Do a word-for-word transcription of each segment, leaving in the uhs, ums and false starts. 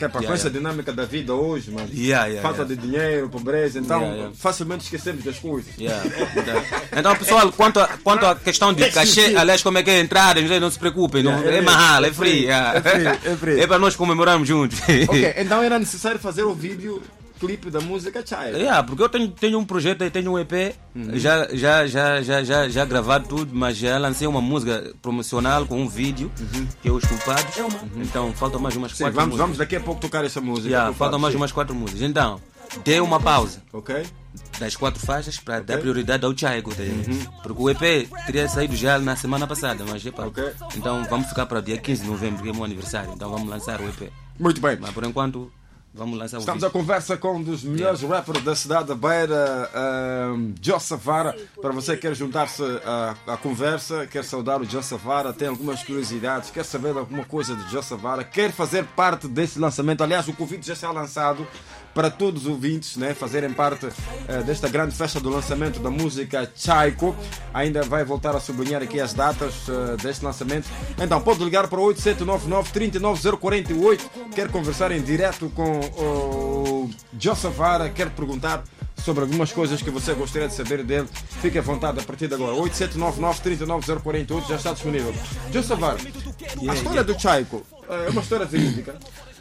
Que é para Yeah, com essa yeah. dinâmica da vida hoje, mano. Yeah, yeah, Falta yeah. de dinheiro, pobreza, então Yeah, yeah. facilmente esquecemos das coisas. Yeah. Então, pessoal, quanto a, quanto a questão de cachê, aliás, como é que é a entrada, não, não se preocupem, não, Yeah, é é mahal, é free. Yeah. É free, é free. É para nós comemorarmos juntos. Ok, então era necessário fazer o vídeo clipe da música Chai. Yeah, porque eu tenho, tenho um projeto, tenho um E P, uhum. já, já, já, já, já, já gravado tudo, mas já lancei uma música promocional com um vídeo, uhum. que é Os Culpados. Uhum. Então faltam mais umas Sim, quatro vamos, músicas. vamos daqui a pouco tocar essa música. Yeah, faltam mais sim. umas quatro músicas. Então, dê uma pausa. Ok. Das quatro faixas para Okay. dar prioridade ao Chaico, tá uhum. Porque o E P teria saído já na semana passada, mas epa, okay. Então vamos ficar para o dia quinze de novembro, que é o meu aniversário, então vamos lançar o E P. Muito bem. Mas por enquanto vamos lançar Estamos o a conversa com um dos melhores yeah. rappers da cidade da Beira, um, Joe Savara. Para você que quer juntar-se à, à conversa, quer saudar o Joe Savara, tem algumas curiosidades, quer saber alguma coisa de Joe Savara, quer fazer parte desse lançamento. Aliás, o convite já está lançado para todos os ouvintes, né, fazerem parte uh, desta grande festa do lançamento da música Chaico. Ainda vai voltar a sublinhar aqui as datas uh, deste lançamento. Então pode ligar para oito sete nove nove, três nove zero quatro oito. Quer conversar em direto com o Joe Savara, quer perguntar sobre algumas coisas que você gostaria de saber dele, fique à vontade a partir de agora. oito sete nove nove, três nove zero quatro oito já está disponível. Joe Savara, a história do Chaico é uma história verídica?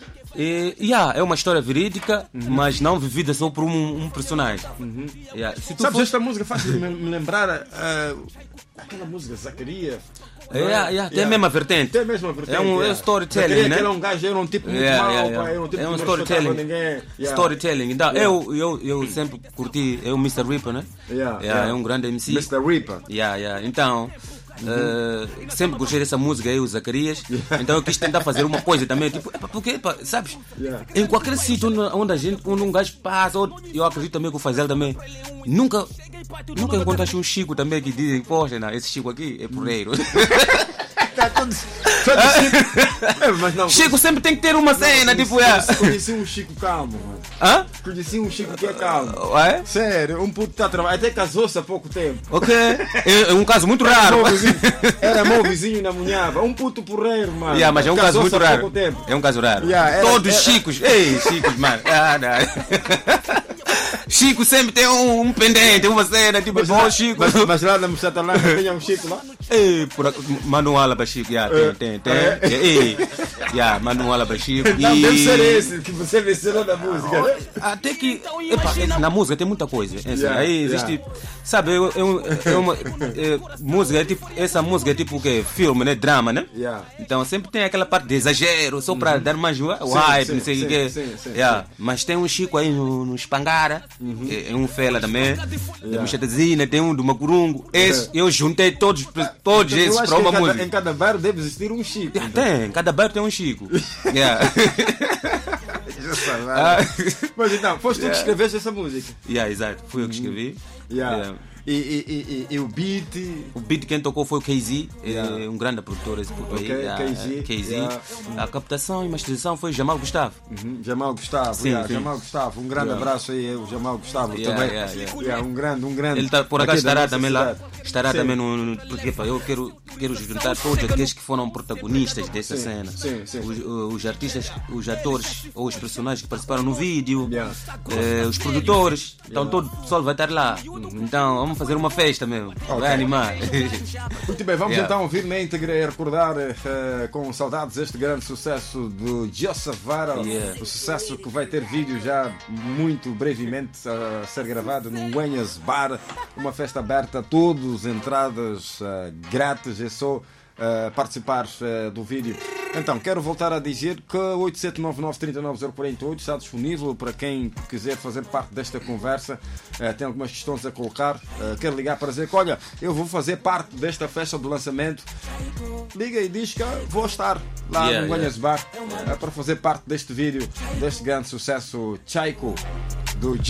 E, yeah, é uma história verídica, uhum. mas não vivida só por um, um personagem. Uhum. Yeah. Se Sabes, for... esta música faz me, me lembrar uh, aquela música Zacarias. Yeah, yeah, tem yeah. a mesma vertente. Tem a mesma vertente. É um yeah. é storytelling, Zacarias, né? Era um gajo, era um tipo muito yeah, mau, yeah, yeah. Pá, era um tipo é um que storytelling. não ninguém. Yeah. Storytelling. Então, Yeah. eu, eu, eu sempre curti, é o mister Ripper, né? Yeah, yeah, yeah. É um grande M C. mister Ripper. Yeah, yeah. Então, uhum. uh, sempre gostei dessa música aí, o Zacarias. Yeah. Então eu quis tentar fazer uma coisa também, tipo, porque, epa, sabes, yeah. em qualquer sítio onde, onde a gente, onde um gajo passa, ou, eu acredito também que o Fazel também, nunca, nunca encontraste um Chico também que dizem, poxa, não, esse Chico aqui é porreiro. Tá todo, todo Chico. É, mas não, Chico sempre tem que ter uma cena, não, tipo, é. Conheci um Chico calmo, mano. Hã? Conheci um Chico que é calmo. É? Sério, um puto está a trabalhar. Até casou-se há pouco tempo. Ok. É, é um caso muito raro. Era meu vizinho na Munhava. Um puto porreiro, mano. Yeah, mas é um caso muito raro. Tempo. É um caso raro. Yeah, era, Todos era... Chicos. Ei, Chicos, mano. Ah, não. Chico sempre tem um, um pendente, uma cena, tipo, bom Chico. Mas, mas lá na Moçada lá tinha um Chico lá? Ei, por, manda um ala para Chico, yeah, tem, tem, tem. É. Ei, yeah, manda um ala para Chico. Então e... deve ser esse que você mencionou na música, né? Até que, epa, na música tem muita coisa. Assim, yeah, aí existe, yeah. sabe, é, é, é uma é, música, é tipo, essa música é tipo o quê? Filme, né? Drama, né? Yeah. Então sempre tem aquela parte de exagero, só para uhum. dar mais o hype, sim, não sei o que. Sim, sim, yeah. sim. Mas tem um Chico aí no, no Espangara, uhum. é, é um fela também, yeah. da Mochatazina, tem um do Macurungo. Esse, yeah. Eu juntei todos, todos então, esses para uma em cada, música. Em cada bairro deve existir um Chico. Yeah, então. Tem, em cada bairro tem um Chico. yeah. ah. Mas então, foste tu yeah. que escreveste essa música? Yeah, exato, fui eu que escrevi. Yeah. Yeah. E, e, e, e o beat? O beat quem tocou foi o K Z, yeah. é um grande produtor esse puto okay, aí. K Z. A, K Z. Yeah. A captação e masterização foi Jamal Gustavo. Uhum. Jamal Gustavo, sim, yeah. sim. Jamal Gustavo, um grande yeah. abraço aí, o Jamal Gustavo yeah, também. Yeah, yeah. Yeah, um grande, um grande. Ele tá, por acaso estará também cidade. lá. Estará sim. também no, no. Porque pá, eu quero, quero juntar todos aqueles que foram protagonistas dessa sim, cena. Sim, sim. Os, os artistas, os atores ou os personagens que participaram no vídeo, yeah. eh, os produtores. Então yeah. todo o pessoal vai estar lá. Uhum. Então vamos fazer uma festa mesmo. Okay. Vai animar. Muito bem, vamos yeah. então ouvir na íntegra e recordar uh, com saudades este grande sucesso do Joe Savara. Yeah. O sucesso que vai ter vídeo já muito brevemente a ser gravado num Guanhas Bar, uma festa aberta a todos, entradas uh, grátis, é só uh, participar uh, do vídeo. Então, quero voltar a dizer que oito sete nove nove, três nove zero quatro oito está disponível para quem quiser fazer parte desta conversa. Uh, tem algumas questões a colocar. Uh, quero ligar para dizer que, olha, eu vou fazer parte desta festa do lançamento. Liga e diz que vou estar lá yeah, no Guanhas yeah. Bar uh, para fazer parte deste vídeo, deste grande sucesso Chaico do